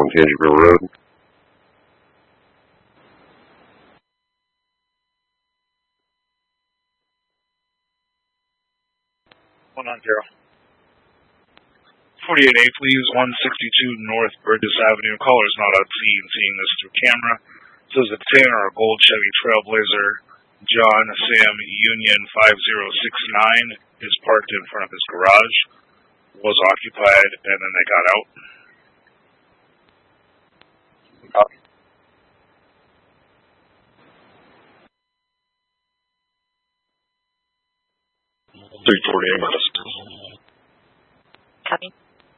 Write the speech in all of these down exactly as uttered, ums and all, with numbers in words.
on Tangieville Road. one nine zero. forty-eight A, please. one sixty-two North Burgess Avenue. Caller is not at sea and seeing this through camera. It says the detainer, a gold Chevy Trailblazer, John Sam Union five zero six nine, is parked in front of his garage. Was occupied, and then they got out. Copy. three forty-eight minutes. Copy.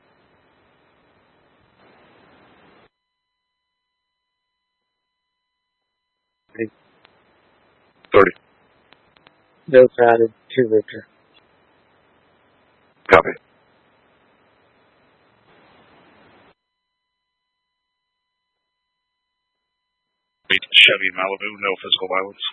thirty. No crowded, two Victor. Copy. Chevy Malibu, no physical violence.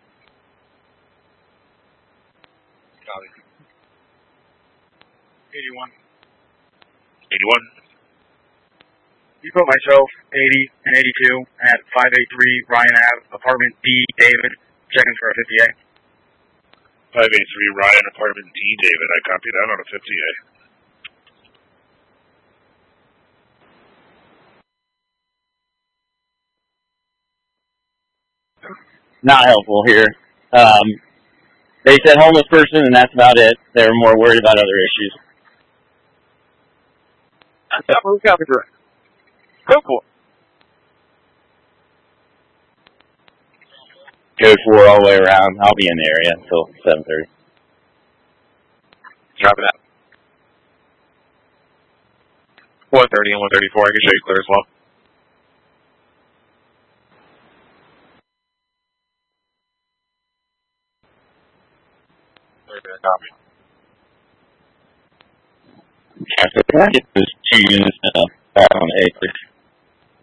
Copy. eighty-one. eighty-one. You put myself, eighty and eighty-two, at five eighty-three Ryan Ave, apartment D, David, checking for a fifty A. five eighty-three Ryan, apartment D, David. I copy that on a fifty A. Not helpful here. Um, they said homeless person, and that's about it. They were more worried about other issues. That's not what we got for Go for it. Go for all the way around. I'll be in the area until seven thirty. Copy that. one thirty and one thirty-four, I can show you clear as well. Copy. Yeah, so can I get those two units uh, back on A, please?